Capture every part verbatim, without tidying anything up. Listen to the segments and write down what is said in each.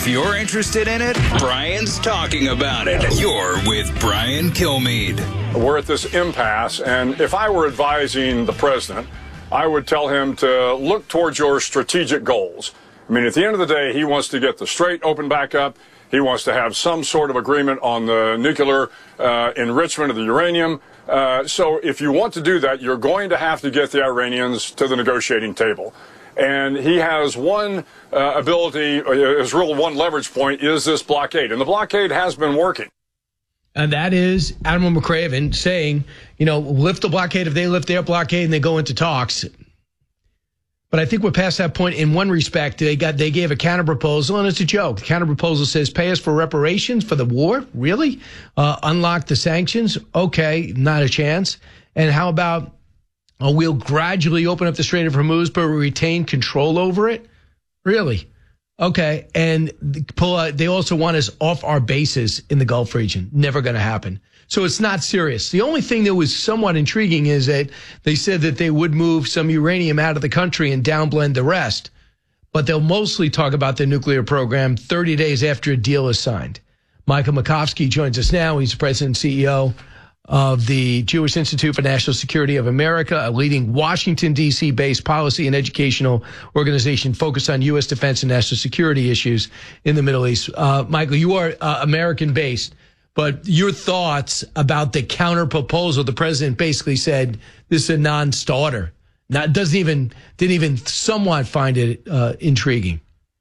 If you're interested in it, Brian's talking about it. You're with Brian Kilmeade. We're at this impasse, and if I were advising the president, I would tell him to look towards your strategic goals. I mean, at the end of the day, he wants to get the Strait open back up. He wants to have some sort of agreement on the nuclear uh, enrichment of the uranium. Uh, so if you want to do that, you're going to have to get the Iranians to the negotiating table. And he has one uh, ability, uh, his real one leverage point is this blockade. And the blockade has been working. And that is Admiral McRaven saying, you know, lift the blockade if they lift their blockade and they go into talks. But I think we're past that point in one respect. They got they gave a counter proposal, and it's a joke. The counter proposal says pay us for reparations for the war. Really? Uh, unlock the sanctions? Okay, not a chance. And how about uh, we'll gradually open up the Strait of Hormuz, but retain control over it? Really? Okay. And pull out, they also want us off our bases in the Gulf region. Never going to happen. So it's not serious. The only thing that was somewhat intriguing is that they said that they would move some uranium out of the country and downblend the rest. But they'll mostly talk about the nuclear program thirty days after a deal is signed. Michael Makovsky joins us now. He's the president and C E O of the Jewish Institute for National Security of America, a leading Washington, D C based policy and educational organization focused on U S defense and national security issues in the Middle East. Uh, Michael, you are uh, American based. But your thoughts about the counter proposal? The president basically said this is a non-starter. Not doesn't even didn't even somewhat find it uh, intriguing.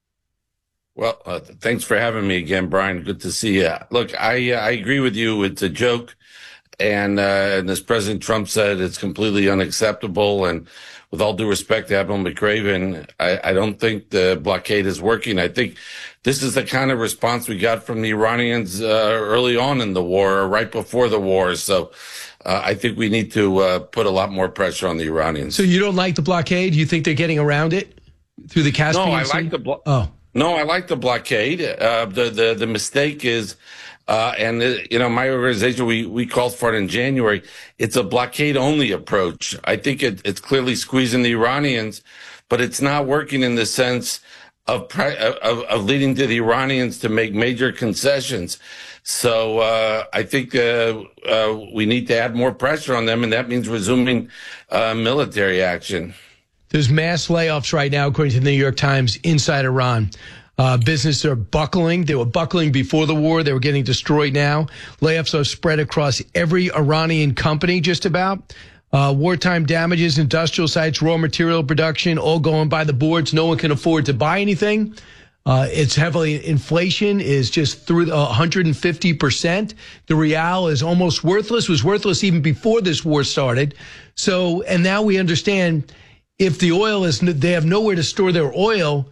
Well, uh, thanks for having me again, Brian. Good to see you. Look, I uh, I agree with you. It's a joke, and uh, and as President Trump said, it's completely unacceptable. And with all due respect to Admiral McRaven, I, I don't think the blockade is working. I think this is the kind of response we got from the Iranians uh, early on in the war, or right before the war. So uh, I think we need to uh, put a lot more pressure on the Iranians. So you don't like the blockade? You think they're getting around it through the Caspian Sea? No, I like the blo- oh. No, I like the blockade. Uh, the the the mistake is. Uh, and, uh, you know, my organization, we, we called for it in January. It's a blockade only approach. I think it, it's clearly squeezing the Iranians, but it's not working in the sense of, of, of leading to the Iranians to make major concessions. So, uh, I think, uh, uh, we need to add more pressure on them, and that means resuming, uh, military action. There's mass layoffs right now, according to the New York Times, inside Iran. Uh, businesses are buckling. They were buckling before the war. They were getting destroyed now. Layoffs are spread across every Iranian company, just about. Uh, wartime damages, industrial sites, raw material production, all going by the boards. No one can afford to buy anything. Uh, it's heavily, inflation is just through one hundred fifty percent. The real is almost worthless, was worthless even before this war started. So, and now we understand if the oil is, they have nowhere to store their oil.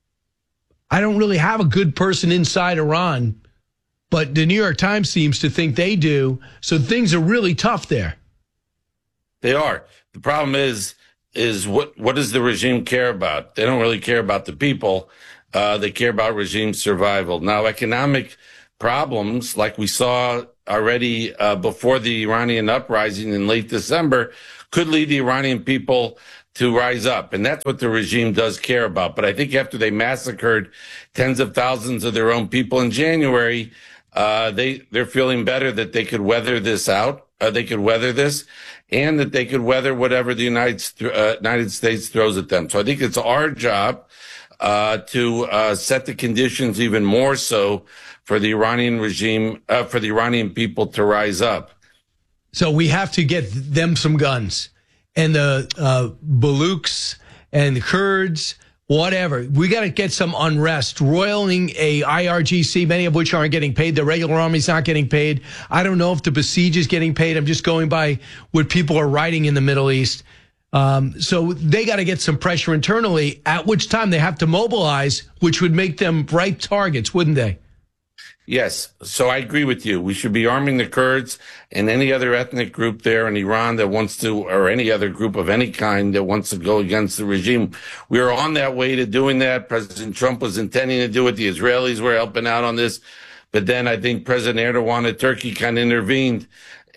I don't really have a good person inside Iran, but the New York Times seems to think they do. So things are really tough there. They are. The problem is, is what, what does the regime care about? They don't really care about the people. Uh, they care about regime survival. Now, economic problems, like we saw already uh, before the Iranian uprising in late December, could lead the Iranian people to rise up. And that's what the regime does care about. But I think after they massacred tens of thousands of their own people in January, uh, they, they're feeling better that they could weather this out. Uh, they could weather this, and that they could weather whatever the United, uh, United States throws at them. So I think it's our job, uh, to, uh, set the conditions even more so for the Iranian regime, uh, for the Iranian people to rise up. So we have to get them some guns. And the uh, Baluchs and the Kurds, whatever. We got to get some unrest, roiling a I R G C, many of which aren't getting paid. The regular army's not getting paid. I don't know if the Basij is getting paid. I'm just going by what people are writing in the Middle East. Um, so they got to get some pressure internally, at which time they have to mobilize, which would make them ripe targets, wouldn't they? Yes. So I agree with you. We should be arming the Kurds and any other ethnic group there in Iran that wants to, or any other group of any kind that wants to go against the regime. We are on that way to doing that. President Trump was intending to do it. The Israelis were helping out on this. But then I think President Erdogan of Turkey kind of intervened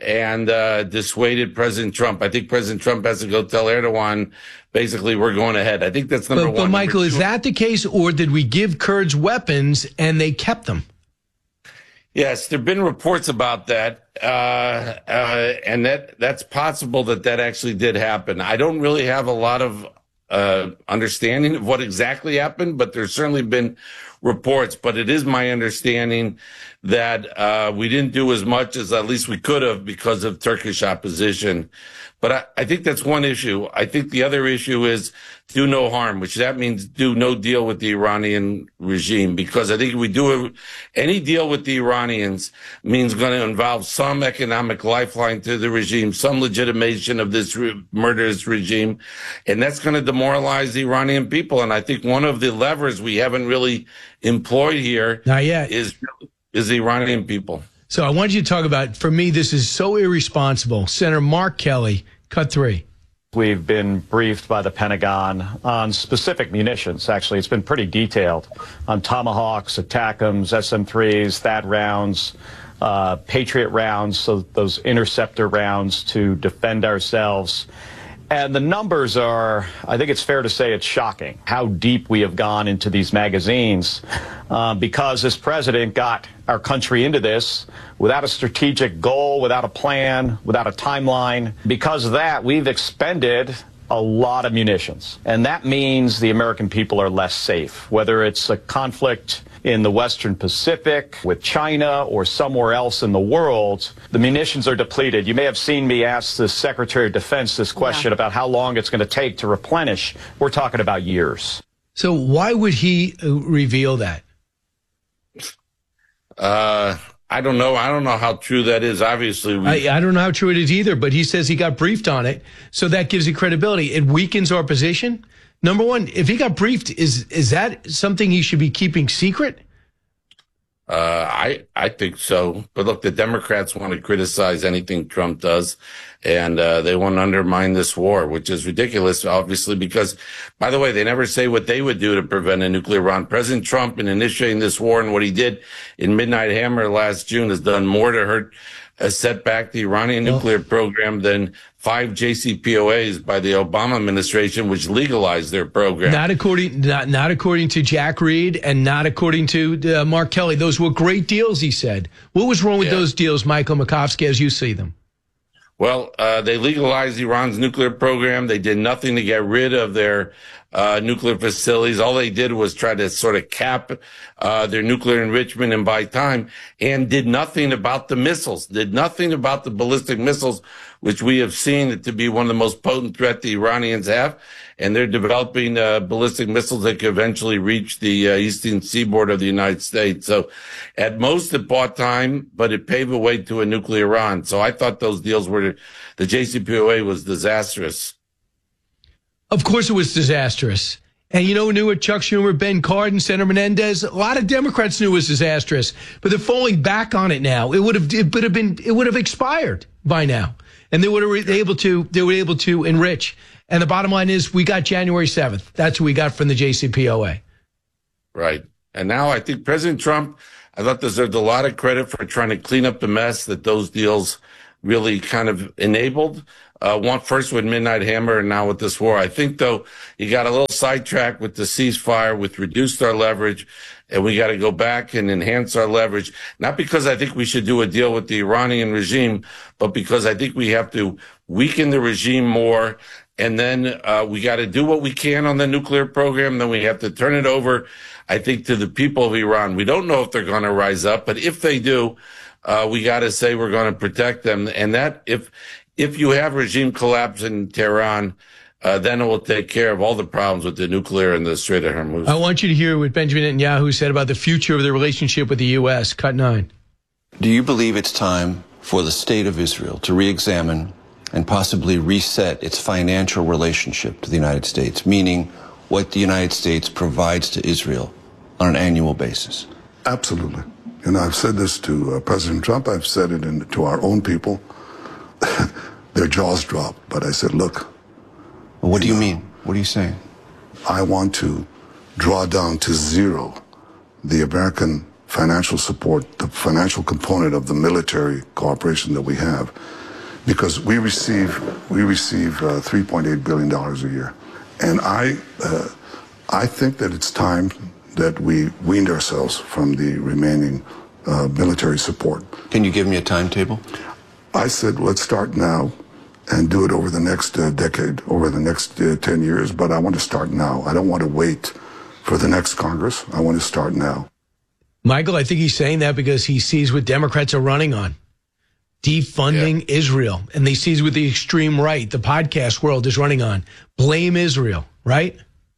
and uh, dissuaded President Trump. I think President Trump has to go tell Erdogan, basically, we're going ahead. I think that's number but, one. But Michael, number is that the case, or did we give Kurds weapons and they kept them? Yes, there have been reports about that, uh, uh, and that that's possible that that actually did happen. I don't really have a lot of uh, understanding of what exactly happened, but there's certainly been reports. But it is my understanding that uh, we didn't do as much as at least we could have because of Turkish opposition. But I, I think that's one issue. I think the other issue is do no harm, which that means do no deal with the Iranian regime, because I think if we do a, any deal with the Iranians means going to involve some economic lifeline to the regime, some legitimation of this re- murderous regime, and that's going to demoralize the Iranian people. And I think one of the levers we haven't really employed here Not yet. is is the Iranian people. So I want you to talk about, for me, this is so irresponsible. Senator Mark Kelly, cut three. We've been briefed by the Pentagon on specific munitions. Actually, it's been pretty detailed on Tomahawks, ATACMS, S M threes, THAAD rounds, uh, Patriot rounds, so those interceptor rounds to defend ourselves. And the numbers are, I think it's fair to say it's shocking how deep we have gone into these magazines uh, because this president got our country into this without a strategic goal, without a plan, without a timeline. Because of that, we've expended a lot of munitions. And that means the American people are less safe, whether it's a conflict in the Western Pacific with China or somewhere else in the world. The munitions are depleted. You may have seen me ask the Secretary of Defense this question yeah. about how long it's going to take to replenish. We're talking about years. So why would he reveal that? Uh, I don't know. I don't know how true that is. Obviously, we... I, I don't know how true it is either, but he says he got briefed on it. So that gives it credibility. It weakens our position. Number one, if he got briefed, is is that something he should be keeping secret? Uh, I I think so. But look, the Democrats want to criticize anything Trump does, and uh, they want to undermine this war, which is ridiculous, obviously, because, by the way, they never say what they would do to prevent a nuclear Iran. President Trump, in initiating this war and what he did in Midnight Hammer last June, has done more to hurt, uh, set back the Iranian well, nuclear program than five J C P O As by the Obama administration, which legalized their program. Not according, not, not according to Jack Reed and not according to uh, Mark Kelly. Those were great deals, he said. What was wrong with yeah. those deals, Michael Makovsky, as you see them? Well, uh, they legalized Iran's nuclear program. They did nothing to get rid of their uh, nuclear facilities. All they did was try to sort of cap uh, their nuclear enrichment and buy time, and did nothing about the missiles, did nothing about the ballistic missiles, which we have seen to be one of the most potent threat the Iranians have. And they're developing uh, ballistic missiles that could eventually reach the uh, eastern seaboard of the United States. So at most it bought time, but it paved the way to a nuclear Iran. So I thought those deals were, the J C P O A was disastrous. Of course it was disastrous. And you know who knew it? Chuck Schumer, Ben Cardin, Senator Menendez. A lot of Democrats knew it was disastrous, but they're falling back on it now. It would have, it would have been, it would have expired by now. And they would have been able to, they were able to enrich. And the bottom line is we got January seventh. That's what we got from the J C P O A. Right. And now I think President Trump, I thought, deserved a lot of credit for trying to clean up the mess that those deals really kind of enabled. Uh, one first with Midnight Hammer and now with this war. I think, though, he got a little sidetracked with the ceasefire, with reduced our leverage, and we got to go back and enhance our leverage. Not because I think we should do a deal with the Iranian regime, but because I think we have to weaken the regime more. And then uh, we got to do what we can on the nuclear program. Then we have to turn it over, I think, to the people of Iran. We don't know if they're going to rise up, but if they do, uh, we got to say we're going to protect them. And that if if you have regime collapse in Tehran, uh, then it will take care of all the problems with the nuclear and the Strait of Hormuz. I want you to hear what Benjamin Netanyahu said about the future of the relationship with the U S. Cut nine. Do you believe it's time for the state of Israel to re-examine and possibly reset its financial relationship to the United States, meaning what the United States provides to Israel on an annual basis? Absolutely. And I've said this to uh, President Trump. I've said it in, to our own people. Their jaws dropped. But I said, look. Well, what do you, you know, mean? What are you saying? I want to draw down to zero the American financial support, the financial component of the military cooperation that we have, because we receive we receive uh, three point eight billion dollars a year, and I uh, I think that it's time that we weaned ourselves from the remaining uh, military support. Can you give me a timetable? I said, let's start now and do it over the next uh, decade, over the next uh, ten years, but I want to start now. I don't want to wait for the next Congress. I want to start now. Michael, I think he's saying that because he sees what Democrats are running on. Defunding yeah. Israel. And he sees what the extreme right, the podcast world, is running on. Blame Israel, right?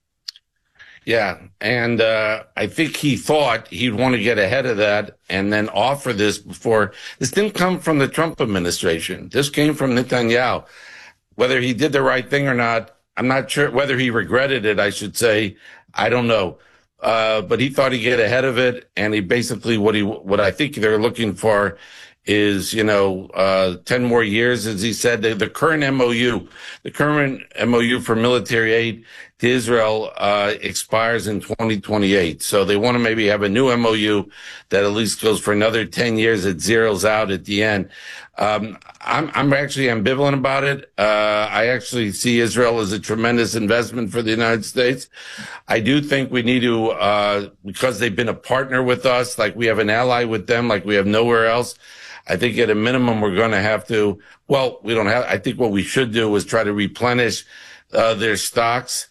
Yeah, and uh, I think he thought he'd want to get ahead of that and then offer this before. This didn't come from the Trump administration. This came from Netanyahu. Whether he did the right thing or not, I'm not sure. Whether he regretted it, I should say, I don't know. Uh, but he thought he'd get ahead of it, and he basically what he what I think they're looking for is, you know, uh, ten more years, as he said. The, the current M O U, the current M O U for military aid to Israel uh, expires in twenty twenty-eight. So they want to maybe have a new M O U that at least goes for another ten years. It zeroes out at the end. Um, I'm, I'm actually ambivalent about it. Uh, I actually see Israel as a tremendous investment for the United States. I do think we need to, uh, because they've been a partner with us, like we have an ally with them, like we have nowhere else. I think at a minimum, we're going to have to, well, we don't have, I think what we should do is try to replenish, uh, their stocks,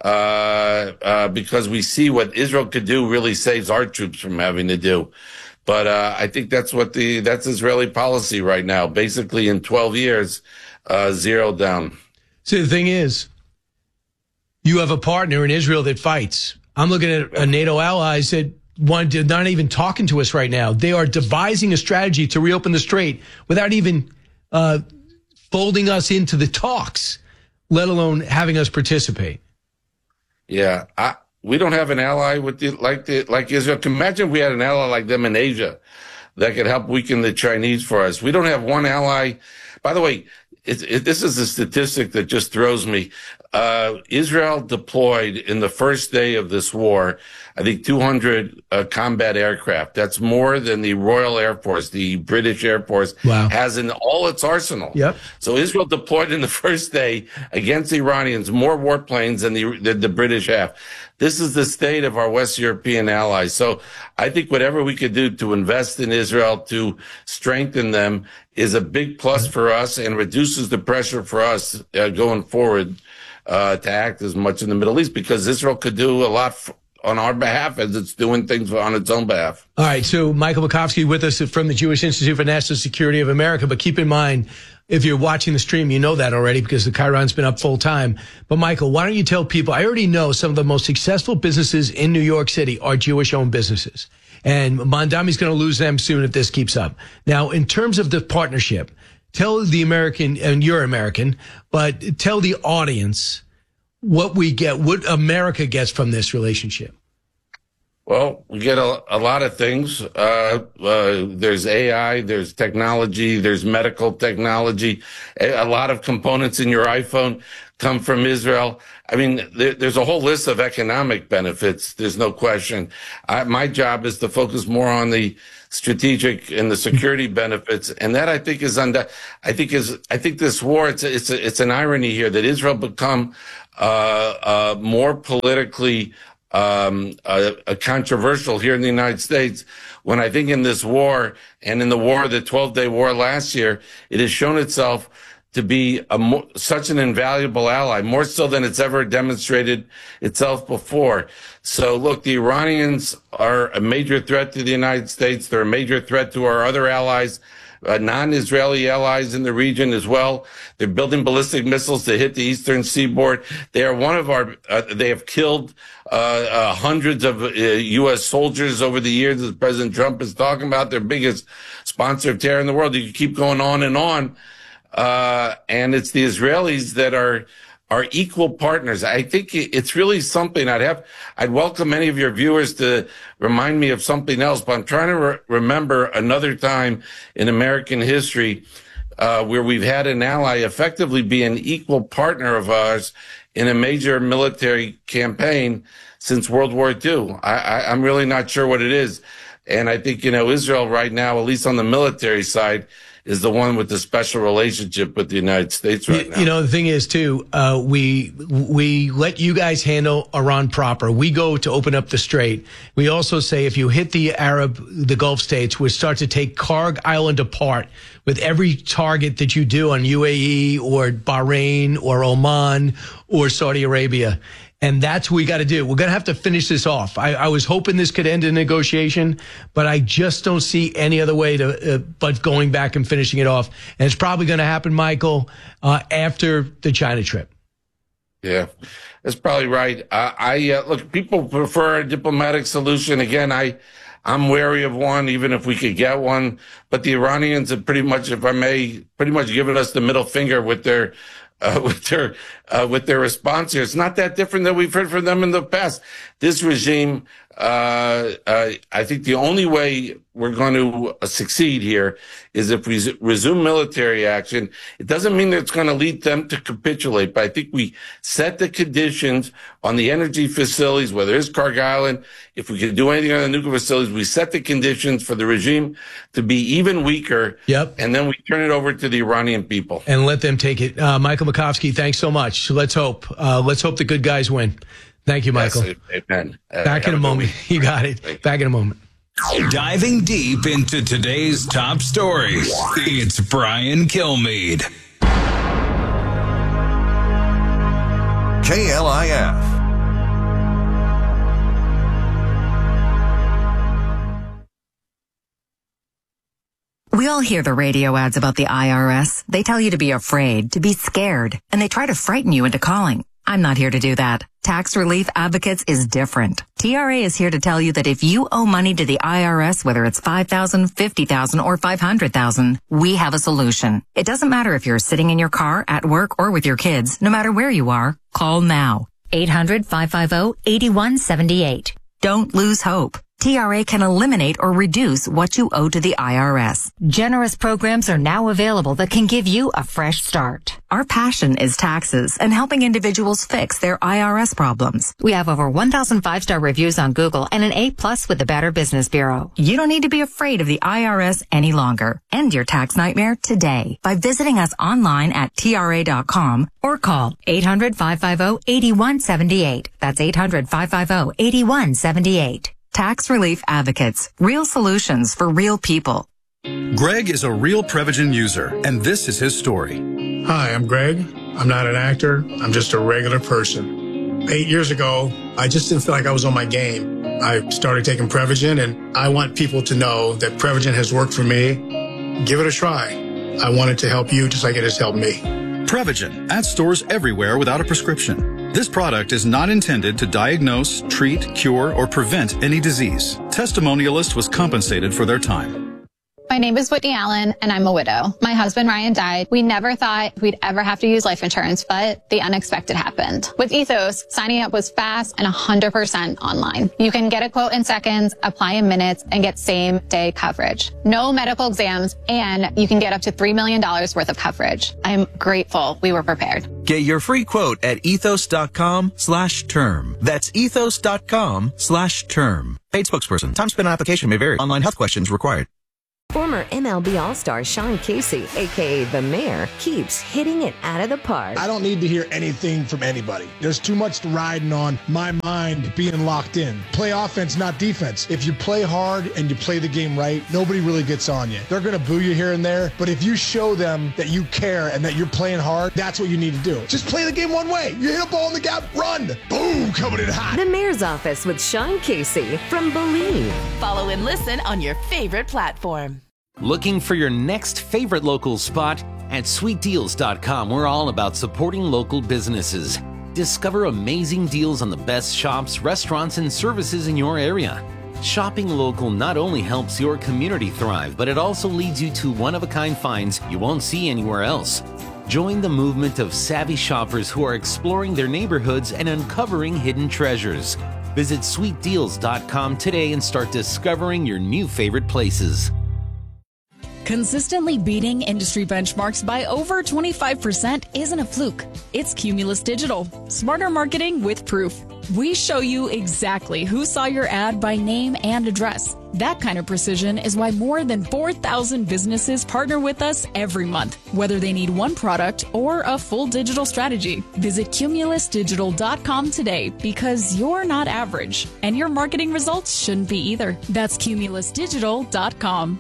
uh, uh, because we see what Israel could do really saves our troops from having to do. But, uh, I think that's what the, that's Israeli policy right now. Basically in twelve years, uh, zero down. See, the thing is, you have a partner in Israel that fights. I'm looking at a NATO allies that want to, not even talking to us right now. They are devising a strategy to reopen the strait without even uh, folding us into the talks, let alone having us participate. Yeah, I, we don't have an ally with the, like the, like Israel. Imagine if we had an ally like them in Asia that could help weaken the Chinese for us. We don't have one ally. By the way, it, it, this is a statistic that just throws me. Uh, Israel deployed in the first day of this war, I think two hundred uh, combat aircraft. That's more than the Royal Air Force, the British Air Force, wow. has in all its arsenal. Yep. So Israel deployed in the first day against the Iranians more warplanes than the, than the British have. This is the state of our West European allies. So I think whatever we could do to invest in Israel, to strengthen them, is a big plus for us and reduces the pressure for us uh, going forward uh, to act as much in the Middle East, because Israel could do a lot f- on our behalf as it's doing things on its own behalf. All right. So Michael Makovsky with us from the Jewish Institute for National Security of America. But keep in mind, if you're watching the stream, you know that already because the Chiron's been up full time. But Michael, why don't you tell people, I already know some of the most successful businesses in New York City are Jewish-owned businesses. And Mondami's going to lose them soon if this keeps up. Now, in terms of the partnership, tell the American, and you're American, but tell the audience what we get, what America gets from this relationship. Well, we get a, a lot of things. Uh, uh, there's A I, there's technology, there's medical technology. A, a lot of components in your iPhone come from Israel. I mean, there, there's a whole list of economic benefits. There's no question. I, my job is to focus more on the strategic and the security benefits. And that I think is under, I think is, I think this war, it's, a, it's, a, it's an irony here that Israel become, uh, uh, more politically Um, uh, uh, controversial here in the United States, when I think in this war and in the war, the twelve-day war last year, it has shown itself to be a mo- such an invaluable ally, more so than it's ever demonstrated itself before. So look, the Iranians are a major threat to the United States. They're a major threat to our other allies, uh, non-Israeli allies in the region as well. They're building ballistic missiles to hit the eastern seaboard. They are one of our, uh, they have killed Uh, uh, hundreds of uh, U S soldiers over the years, as President Trump is talking about, their biggest sponsor of terror in the world. You can keep going on and on. Uh, and it's the Israelis that are, are equal partners. I think it's really something I'd have, I'd welcome any of your viewers to remind me of something else, but I'm trying to re- remember another time in American history, uh, where we've had an ally effectively be an equal partner of ours in a major military campaign since World War Two. I, I, I'm really not sure what it is. And I think, you know, Israel right now, at least on the military side, is the one with the special relationship with the United States right you, now. You know, the thing is, too, uh, we we let you guys handle Iran proper. We go to open up the strait. We also say if you hit the Arab, the Gulf states, we start to take Karg Island apart with every target that you do on U A E or Bahrain or Oman or Saudi Arabia. And that's what we got to do. We're going to have to finish this off. I, I was hoping this could end in negotiation, but I just don't see any other way to, uh, but going back and finishing it off. And it's probably going to happen, Michael, uh, after the China trip. Yeah, that's probably right. Uh, I uh, look, people prefer a diplomatic solution. Again, I, I'm wary of one, even if we could get one. But the Iranians have pretty much, if I may, pretty much given us the middle finger with their Uh, with their uh, with their response here. It's not that different than we've heard from them in the past. This regime, uh, uh, I think the only way we're going to uh, succeed here is if we resume military action. It doesn't mean that it's going to lead them to capitulate, but I think we set the conditions on the energy facilities, whether it's Karg Island, if we can do anything on the nuclear facilities, we set the conditions for the regime to be even weaker. Yep. And then we turn it over to the Iranian people. And let them take it. Uh, Michael Makovsky, thanks so much. Let's hope. Uh, let's hope the good guys win. Thank you, Michael. Yes, amen. Uh, Back in a moment. You got it. Back in a moment. Diving deep into today's top stories, it's Brian Kilmeade. K L I F. We all hear the radio ads about the I R S. They tell you to be afraid, to be scared, and they try to frighten you into calling. I'm not here to do that. Tax Relief Advocates is different. T R A is here to tell you that if you owe money to the I R S, whether it's five thousand dollars, fifty thousand dollars, or five hundred thousand dollars, we have a solution. It doesn't matter if you're sitting in your car, at work, or with your kids. No matter where you are, call now. eight hundred, five five zero, eight one seven eight. Don't lose hope. T R A can eliminate or reduce what you owe to the I R S. Generous programs are now available that can give you a fresh start. Our passion is taxes and helping individuals fix their I R S problems. We have over one thousand five-star reviews on Google and an A plus with the Better Business Bureau. You don't need to be afraid of the I R S any longer. End your tax nightmare today by visiting us online at T R A dot com or call eight hundred, five five zero, eight one seven eight. That's eight hundred, five five zero, eight one seven eight. Tax Relief Advocates. Real solutions for real people. Greg is a real Prevagen user, and this is his story. Hi, I'm Greg. I'm not an actor. I'm just a regular person. Eight years ago, I just didn't feel like I was on my game. I started taking Prevagen, and I want people to know that Prevagen has worked for me. Give it a try. I want it to help you just like it has helped me. Prevagen, at stores everywhere without a prescription. This product is not intended to diagnose, treat, cure, or prevent any disease. Testimonialist was compensated for their time. My name is Whitney Allen, and I'm a widow. My husband, Ryan, died. We never thought we'd ever have to use life insurance, but the unexpected happened. With Ethos, signing up was fast and one hundred percent online. You can get a quote in seconds, apply in minutes, and get same-day coverage. No medical exams, and you can get up to three million dollars worth of coverage. I'm grateful we were prepared. Get your free quote at ethos.com slash term. That's ethos.com slash term. Paid spokesperson. Time spent on application may vary. Online health questions required. Former M L B All-Star Sean Casey, a k a. The Mayor, keeps hitting it out of the park. I don't need to hear anything from anybody. There's too much riding on my mind being locked in. Play offense, not defense. If you play hard and you play the game right, nobody really gets on you. They're going to boo you here and there, but if you show them that you care and that you're playing hard, that's what you need to do. Just play the game one way. You hit a ball in the gap, run. Boom, coming in hot. The Mayor's Office with Sean Casey from Believe. Follow and listen on your favorite platform. Looking for your next favorite local spot? At sweet deals dot com, we're all about supporting local businesses. Discover amazing deals on the best shops, restaurants, and services in your area. Shopping local not only helps your community thrive, but it also leads you to one-of-a-kind finds you won't see anywhere else. Join the movement of savvy shoppers who are exploring their neighborhoods and uncovering hidden treasures. Visit sweet deals dot com today and start discovering your new favorite places. Consistently beating industry benchmarks by over twenty-five percent isn't a fluke. It's Cumulus Digital. Smarter marketing with proof. We show you exactly who saw your ad by name and address. That kind of precision is why more than four thousand businesses partner with us every month, whether they need one product or a full digital strategy. Visit cumulus digital dot com today because you're not average, and your marketing results shouldn't be either. That's cumulus digital dot com.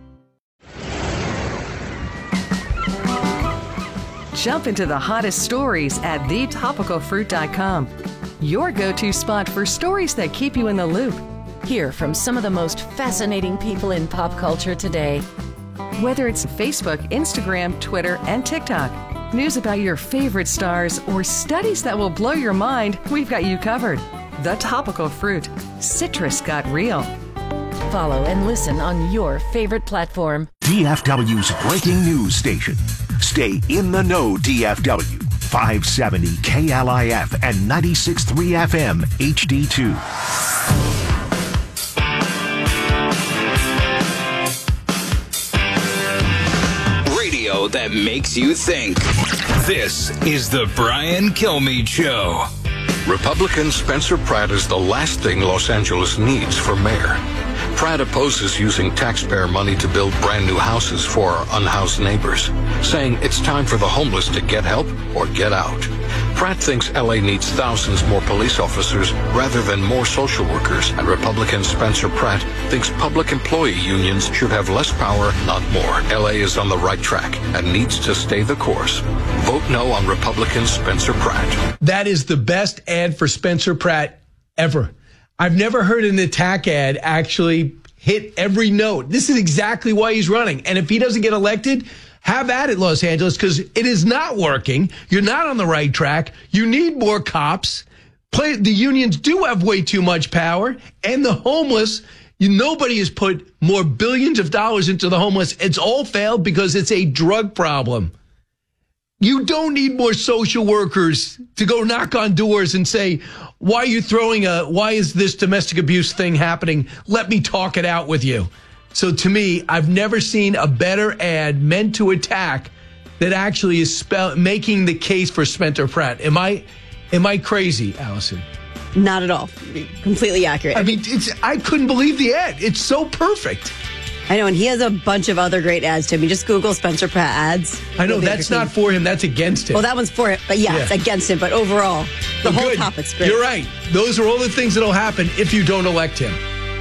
Jump into the hottest stories at the topical fruit dot com. Your go-to spot for stories that keep you in the loop. Hear from some of the most fascinating people in pop culture today. Whether it's Facebook, Instagram, Twitter, and TikTok, news about your favorite stars, or studies that will blow your mind, we've got you covered. The Topical Fruit. Citrus got real. Follow and listen on your favorite platform. D F W's breaking news station. Stay in the know, D F W. five seventy K L I F and ninety-six point three F M H D two. Radio that makes you think. This is the Brian Kilmeade Show. Republican Spencer Pratt is the last thing Los Angeles needs for mayor. Pratt opposes using taxpayer money to build brand new houses for our unhoused neighbors, saying it's time for the homeless to get help or get out. Pratt thinks L A needs thousands more police officers rather than more social workers, and Republican Spencer Pratt thinks public employee unions should have less power, not more. L A is on the right track and needs to stay the course. Vote no on Republican Spencer Pratt. That is the best ad for Spencer Pratt ever. I've never heard an attack ad actually hit every note. This is exactly why he's running. And if he doesn't get elected, have at it, Los Angeles, because it is not working. You're not on the right track. You need more cops. Play, the unions do have way too much power. And the homeless, you, nobody has put more billions of dollars into the homeless. It's all failed because it's a drug problem. You don't need more social workers to go knock on doors and say, why are you throwing a, why is this domestic abuse thing happening? Let me talk it out with you. So to me, I've never seen a better ad meant to attack that actually is spell, making the case for Spencer Pratt. Am I, am I crazy, Allison? Not at all. Completely accurate. I mean, it's, I couldn't believe the ad. It's so perfect. I know, and he has a bunch of other great ads too. I mean, just Google Spencer Pratt ads. I know, that's not for him. That's against him. Well, that one's for it, but yeah, yeah. It's against him. But overall, the but whole good. topic's great. You're right. Those are all the things that'll happen if you don't elect him.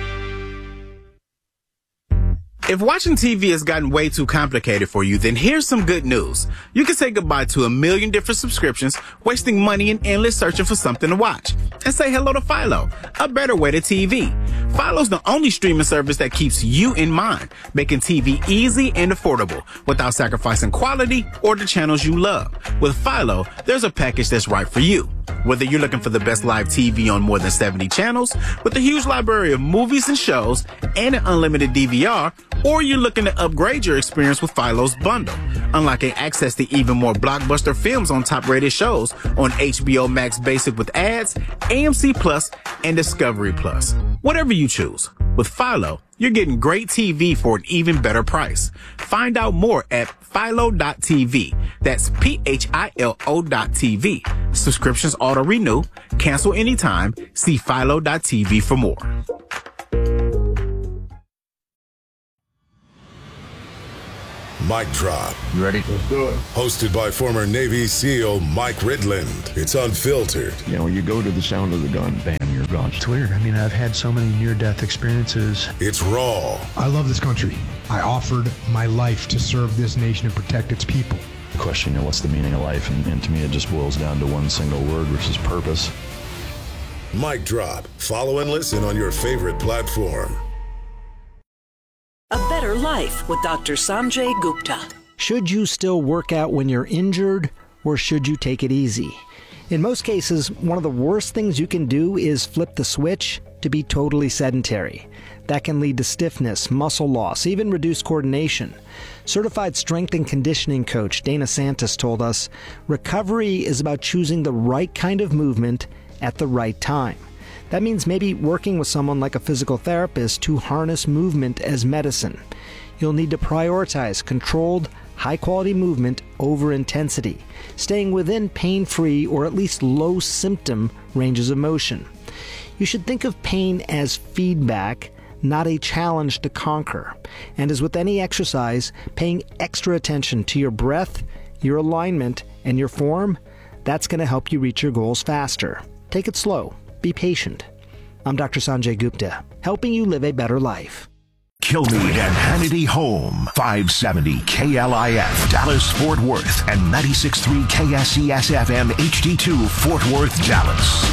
If watching T V has gotten way too complicated for you, then here's some good news. You can say goodbye to a million different subscriptions, wasting money and endless searching for something to watch. And say hello to Philo, a better way to T V. Philo's the only streaming service that keeps you in mind, making T V easy and affordable without sacrificing quality or the channels you love. With Philo, there's a package that's right for you. Whether you're looking for the best live T V on more than seventy channels, with a huge library of movies and shows, and an unlimited D V R, or you're looking to upgrade your experience with Philo's bundle, unlocking access to even more blockbuster films on top-rated shows on H B O Max Basic with ads, A M C Plus, and Discovery Plus. Whatever you choose. With Philo, you're getting great T V for an even better price. Find out more at philo dot t v. That's P H I L O dot T V. Subscriptions auto-renew. Cancel anytime. See philo dot t v for more. Mic drop. You ready? Let's do it. Hosted by former Navy SEAL Mike Ridland. It's unfiltered. You know, you go to the sound of the gun, bam, you're gone. It's weird. I mean, I've had so many near-death experiences. It's raw. I love this country. I offered my life to serve this nation and protect its people. Question, you know, what's the meaning of life? And, and to me, it just boils down to one single word, which is purpose. Mic drop. Follow and listen on your favorite platform. A Better Life with Doctor Sanjay Gupta. Should you still work out when you're injured, or should you take it easy? In most cases, one of the worst things you can do is flip the switch to be totally sedentary. That can lead to stiffness, muscle loss, even reduced coordination. Certified strength and conditioning coach Dana Santos told us, recovery is about choosing the right kind of movement at the right time. That means maybe working with someone like a physical therapist to harness movement as medicine. you'll need to prioritize controlled, high-quality movement over intensity, staying within pain-free or at least low-symptom ranges of motion. You should think of pain as feedback, not a challenge to conquer. And as with any exercise, paying extra attention to your breath, your alignment, and your form, that's going to help you reach your goals faster. Take it slow. Be patient. I'm Doctor Sanjay Gupta, helping you live a better life. Kilmeade and Hannity Home, five seventy K L I F, Dallas, Fort Worth, and ninety-six point three K S E S F M H D two, Fort Worth, Dallas.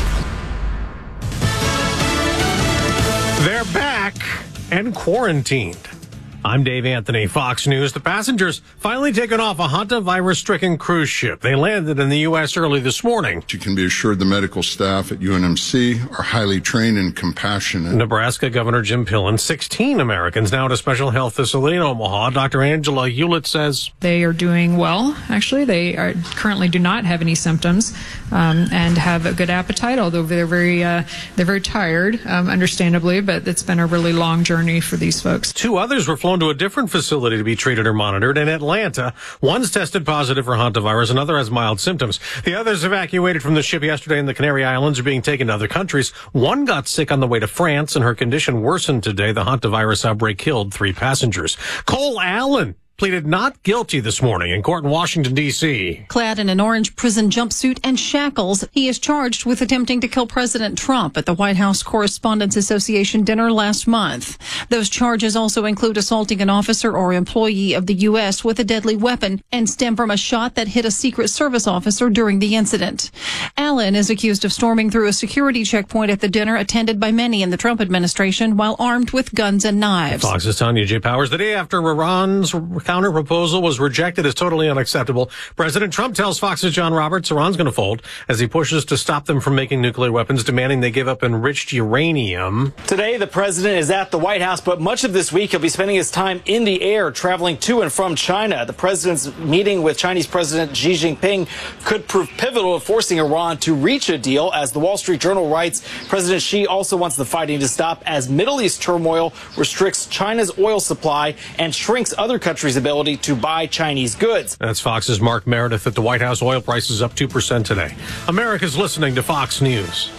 They're back and quarantined. I'm Dave Anthony, Fox News. The passengers finally taken off a hantavirus-stricken cruise ship. They landed in the U S early this morning. You can be assured the medical staff at U N M C are highly trained and compassionate. Nebraska Governor Jim Pillen, sixteen Americans now at a special health facility in Omaha. Doctor Angela Hewlett says they are doing well, actually. They are, currently do not have any symptoms um, and have a good appetite, although they're very, uh, they're very tired, um, understandably, but it's been a really long journey for these folks. Two others were flown to a different facility to be treated or monitored in Atlanta. One's tested positive for hantavirus, another has mild symptoms. The others evacuated from the ship yesterday in the Canary Islands are being taken to other countries. One got sick on the way to France, and her condition worsened today. The hantavirus outbreak killed three passengers. Cole Allen pleaded not guilty this morning in court in Washington, D C Clad in an orange prison jumpsuit and shackles, he is charged with attempting to kill President Trump at the White House Correspondents Association dinner last month. Those charges also include assaulting an officer or employee of the U S with a deadly weapon and stem from a shot that hit a Secret Service officer during the incident. Allen is accused of storming through a security checkpoint at the dinner attended by many in the Trump administration while armed with guns and knives. Fox's Tanya J. Powers. The day after Iran's counter proposal was rejected as totally unacceptable, President Trump tells Fox's John Roberts Iran's going to fold as he pushes to stop them from making nuclear weapons, demanding they give up enriched uranium. Today, the president is at the White House, but much of this week he'll be spending his time in the air, traveling to and from China. The president's meeting with Chinese President Xi Jinping could prove pivotal in forcing Iran to reach a deal. As the Wall Street Journal writes, President Xi also wants the fighting to stop as Middle East turmoil restricts China's oil supply and shrinks other countries' ability to buy Chinese goods. That's Fox's Mark Meredith at the White House. Oil prices up two percent today. America's listening to Fox News.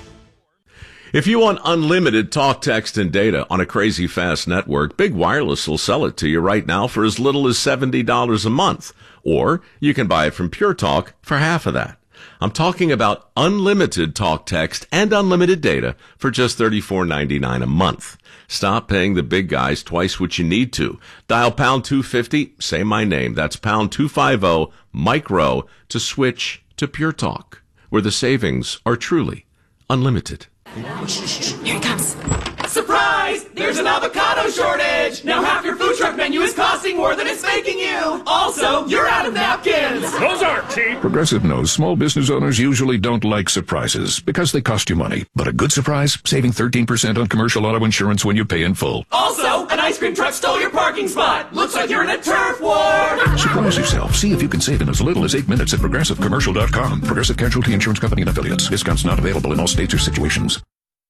If you want unlimited talk, text, and data on a crazy fast network, Big Wireless will sell it to you right now for as little as seventy dollars a month. Or you can buy it from Pure Talk for half of that. I'm talking about unlimited talk, text, and unlimited data for just thirty-four ninety-nine a month. Stop paying the big guys twice what you need to. Dial pound two fifty, say my name. That's pound two fifty, micro, to switch to Pure Talk, where the savings are truly unlimited. Here he comes. Surprise! There's an avocado shortage! Now half your food truck menu is costing more than it's making you! Also, you're out of napkins! Those aren't cheap! Progressive knows small business owners usually don't like surprises because they cost you money. But a good surprise? Saving thirteen percent on commercial auto insurance when you pay in full. Also, an ice cream truck stole your parking spot! Looks like you're in a turf war! Surprise yourself. See if you can save in as little as eight minutes at progressive commercial dot com. Progressive Casualty Insurance Company and Affiliates. Discounts not available in all states or situations.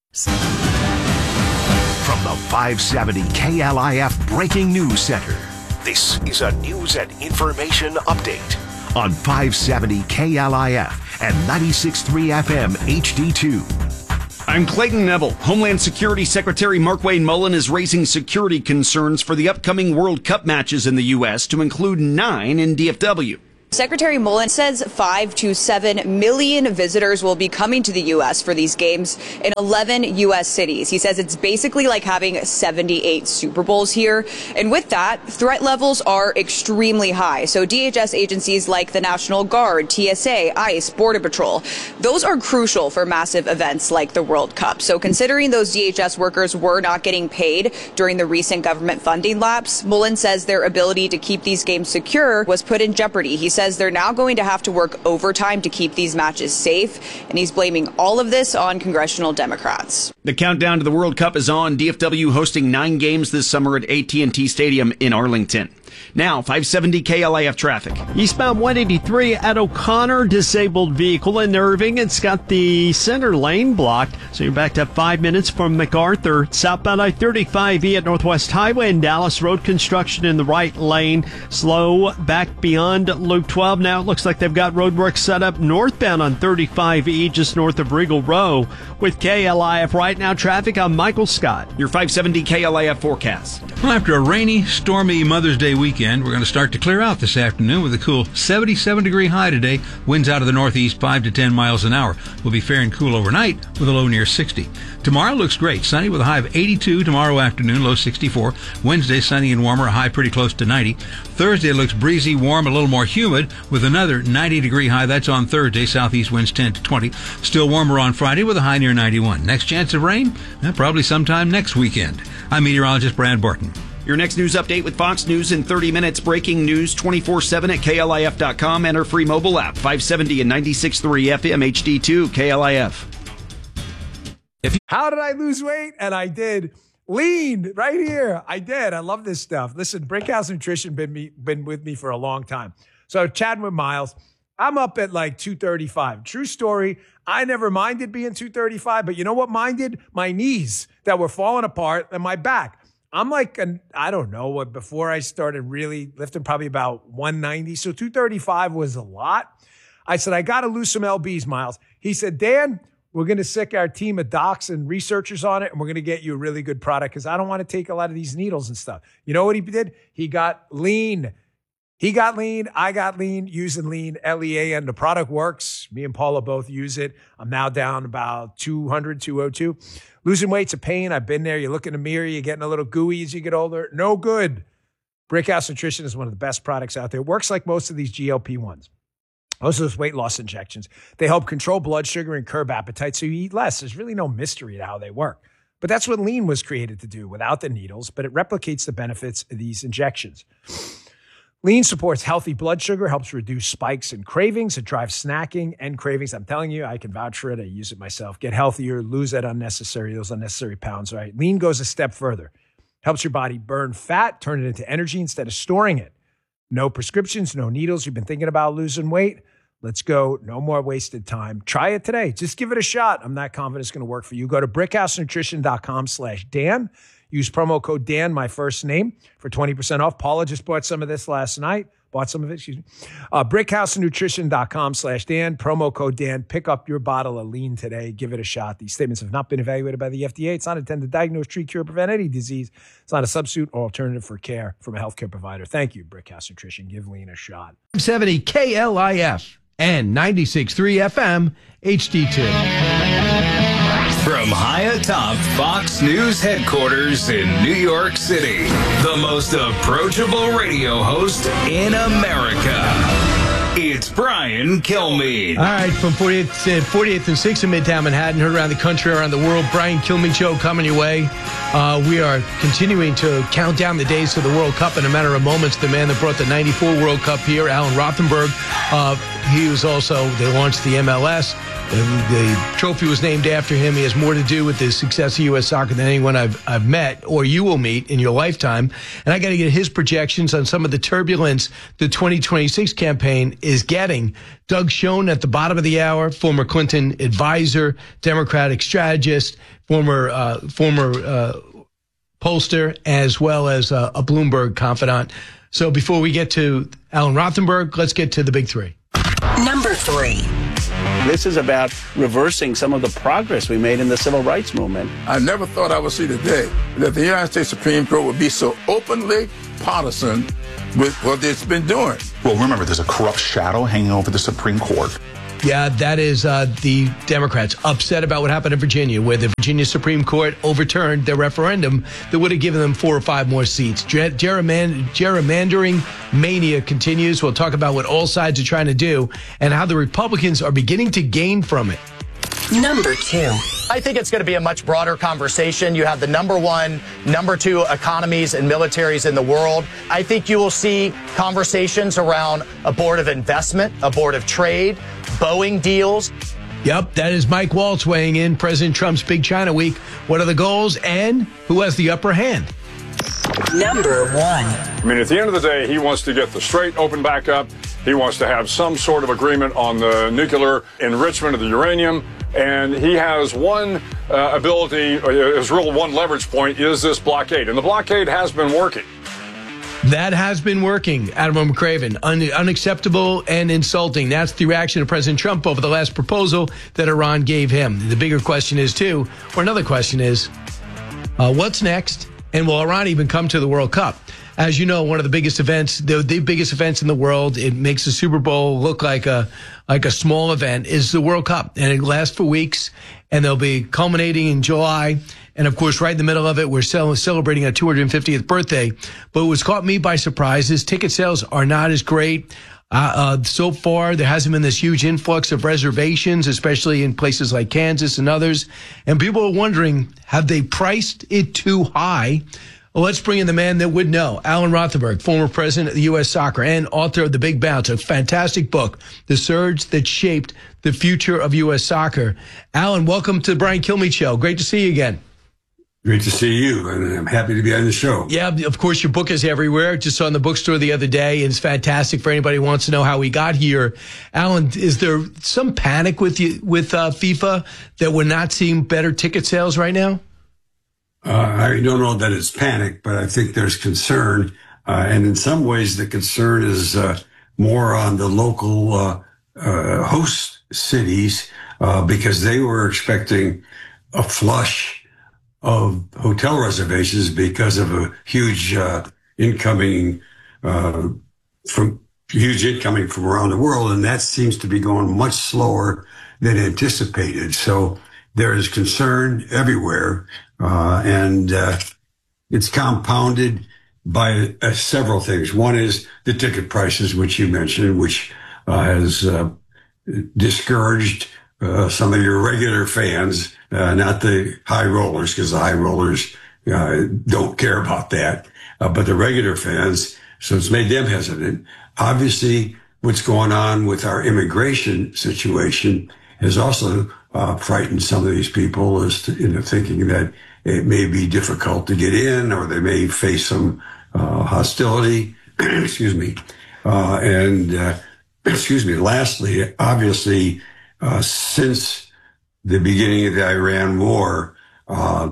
From the five seventy K L I F Breaking News Center, this is a news and information update on five seventy K L I F and ninety-six point three F M H D two. I'm Clayton Neville. Homeland Security Secretary Markwayne Mullin is raising security concerns for the upcoming World Cup matches in the U S, to include nine in D F W. Secretary Mullin says five to seven million visitors will be coming to the U S for these games in eleven U S cities. He says it's basically like having seventy-eight Super Bowls here. And with that, threat levels are extremely high. So D H S agencies like the National Guard, T S A, ICE, Border Patrol, those are crucial for massive events like the World Cup. So considering those D H S workers were not getting paid during the recent government funding lapse, Mullin says their ability to keep these games secure was put in jeopardy. He says they're now going to have to work overtime to keep these matches safe, and he's blaming all of this on congressional Democrats. The countdown to the World Cup is on. D F W hosting nine games this summer at A T and T Stadium in Arlington. Now, five seventy K L I F traffic. Eastbound one eighty-three at O'Connor, disabled vehicle in Irving. It's got the center lane blocked, so you're backed up five minutes from MacArthur. Southbound I thirty-five E at Northwest Highway in Dallas, road construction in the right lane. Slow back beyond Loop twelve. Now it looks like they've got roadwork set up northbound on thirty-five E just north of Regal Row. With K L I F right now, traffic on Michael Scott. Your five seventy K L I F forecast. Well, after a rainy, stormy Mother's Day weekend, we're going to start to clear out this afternoon with a cool seventy-seven degree high today. Winds out of the northeast five to ten miles an hour. We'll be fair and cool overnight with a low near sixty. Tomorrow looks great. Sunny with a high of eighty-two tomorrow afternoon, low sixty-four. Wednesday, sunny and warmer, a high pretty close to ninety. Thursday looks breezy, warm, a little more humid with another ninety degree high. That's on Thursday. Southeast winds ten to twenty. Still warmer on Friday with a high near ninety-one. Next chance of rain? Eh, probably sometime next weekend. I'm meteorologist Brad Barton. Your next news update with Fox News in thirty minutes. Breaking news twenty-four seven at K L I F dot com and our free mobile app. five seventy and ninety-six point three F M H D two K L I F. If How did I lose weight? And I did. Lean right here. I did. I love this stuff. Listen, Brickhouse Nutrition been me been with me for a long time. So chatting with Miles, I'm up at like two thirty-five. True story. I never minded being two thirty-five, but you know what minded? My knees that were falling apart and my back. I'm like, an, I don't know what, before I started really lifting, probably about one ninety. So two thirty-five was a lot. I said, I got to lose some L Bs, Miles. He said, Dan, we're going to sick our team of docs and researchers on it, and we're going to get you a really good product because I don't want to take a lot of these needles and stuff. You know what he did? He got lean. He got lean. I got lean using lean, L E A N. The product works. Me and Paula both use it. I'm now down about two hundred, two oh two. Losing weight's a pain. I've been there. You look in the mirror, you're getting a little gooey as you get older. No good. Brickhouse Nutrition is one of the best products out there. It works like most of these G L P ones. Most of those weight loss injections. They help control blood sugar and curb appetite so you eat less. There's really no mystery to how they work. But that's what lean was created to do without the needles, but it replicates the benefits of these injections. Lean supports healthy blood sugar, helps reduce spikes and cravings. It drives snacking and cravings. I'm telling you, I can vouch for it. I use it myself. Get healthier, lose that unnecessary, those unnecessary pounds, right? Lean goes a step further. Helps your body burn fat, turn it into energy instead of storing it. No prescriptions, no needles. You've been thinking about losing weight? Let's go. No more wasted time. Try it today. Just give it a shot. I'm not confident it's going to work for you. Go to brickhousenutrition.com slash Dan. Use promo code Dan, my first name, for twenty percent off. Paula just bought some of this last night. Bought some of it, excuse me. Uh, brickhousenutrition.com slash Dan. Promo code Dan. Pick up your bottle of lean today. Give it a shot. These statements have not been evaluated by the F D A. It's not intended to diagnose, treat, cure, prevent any disease. It's not a substitute or alternative for care from a healthcare provider. Thank you, Brickhouse Nutrition. Give lean a shot. seventy K L I F and ninety-six point three F M H D two. From high atop Fox News headquarters in New York City, the most approachable radio host in America. It's Brian Kilmeade. All right, from forty-eighth, uh, forty-eighth and sixth in Midtown Manhattan, heard around the country, around the world. Brian Kilmeade Show coming your way. Uh, we are continuing to count down the days to the World Cup in a matter of moments. The man that brought the ninety-four World Cup here, Alan Rothenberg, uh, he was also, they launched the M L S. The, the trophy was named after him. He has more to do with the success of U S soccer than anyone I've I've met or you will meet in your lifetime. And I got to get his projections on some of the turbulence the twenty twenty-six campaign is getting. Doug Schoen at the bottom of the hour, former Clinton advisor, Democratic strategist, former uh, former uh, pollster, as well as uh, a Bloomberg confidant. So before we get to Alan Rothenberg, let's get to the big three. Number three. This is about reversing some of the progress we made in the civil rights movement. I never thought I would see the day that the United States Supreme Court would be so openly partisan with what it's been doing. Well, remember, there's a corrupt shadow hanging over the Supreme Court. Yeah, that is uh, the Democrats upset about what happened in Virginia, where the Virginia Supreme Court overturned their referendum that would have given them four or five more seats. Ger- gerrymand- gerrymandering mania continues. We'll talk about what all sides are trying to do and how the Republicans are beginning to gain from it. Number two. I think it's going to be a much broader conversation. You have the number one, number two economies and militaries in the world. I think you will see conversations around a board of investment, a board of trade, Boeing deals. Yep, that is Mike Waltz weighing in. President Trump's Big China Week. What are the goals and who has the upper hand? Number one. I mean, at the end of the day, he wants to get the Strait open back up. He wants to have some sort of agreement on the nuclear enrichment of the uranium. And he has one uh, ability, his real one leverage point is this blockade. And the blockade has been working. That has been working, Admiral McCraven. Un- unacceptable and insulting. That's the reaction of President Trump over the last proposal that Iran gave him. The bigger question is, too, or another question is, uh, what's next? And will Iran even come to the World Cup? As you know, one of the biggest events, the, the biggest events in the world, it makes the Super Bowl look like a like a small event, is the World Cup. And it lasts for weeks, and they'll be culminating in July. And, of course, right in the middle of it, we're cel- celebrating our two hundred fiftieth birthday. But what's caught me by surprise is ticket sales are not as great. Uh, uh, so far, there hasn't been this huge influx of reservations, especially in places like Kansas and others. And people are wondering, have they priced it too high? Well, let's bring in the man that would know. Alan Rothenberg, former president of the U S Soccer and author of The Big Bounce, a fantastic book, The Surge That Shaped the Future of U S Soccer. Alan, welcome to the Brian Kilmeade Show. Great to see you again. Great to see you, and I'm happy to be on the show. Yeah, of course, your book is everywhere. Just saw in the bookstore the other day, and it's fantastic for anybody who wants to know how we got here. Alan, is there some panic with you with uh, FIFA that we're not seeing better ticket sales right now? Uh, I don't know that it's panic, but I think there's concern. Uh, and in some ways, the concern is uh, more on the local uh, uh, host cities uh, because they were expecting a flush of hotel reservations because of a huge uh, incoming uh, from huge incoming from around the world. And that seems to be going much slower than anticipated. So there is concern everywhere. Uh, and, uh, it's compounded by uh, several things. One is the ticket prices, which you mentioned, which, uh, has, uh, discouraged, uh, some of your regular fans, uh, not the high rollers, because the high rollers, uh, don't care about that, uh, but the regular fans. So it's made them hesitant. Obviously, what's going on with our immigration situation has also, uh, frightened some of these people as to, into thinking that it may be difficult to get in, or they may face some uh, hostility. Excuse me. Uh, and, uh, excuse me, lastly, obviously, uh, since the beginning of the Iran war, uh,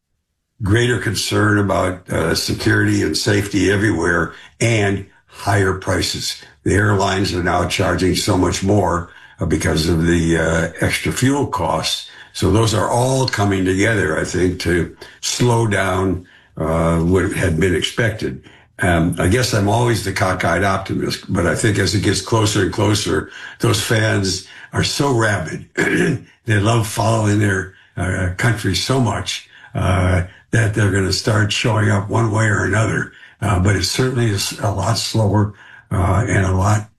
greater concern about uh, security and safety everywhere and higher prices. The airlines are now charging so much more uh, because of the uh, extra fuel costs. So those are all coming together, I think, to slow down uh, what had been expected. Um, I guess I'm always the cockeyed optimist, but I think as it gets closer and closer, those fans are so rabid. They love following their uh, country so much uh, that they're going to start showing up one way or another. Uh, but it certainly is a lot slower uh, and a lot